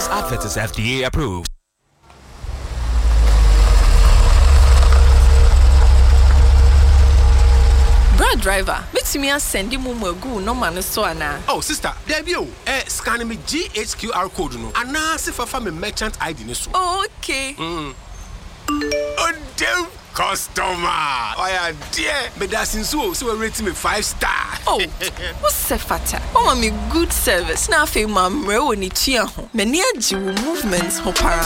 This advert is FDA approved. Brad driver, which me a send you mumu no man so ana. Oh sister, there be scan me GHQR code no. Ana se fa me merchant ID ne so. Okay. Oh damn customer. Oh yeah, dear. But that's so we rate me 5-star. Oh, what's fata? Oh, me good service. Na fe mamre woni tua ho. Many aji movements ho para.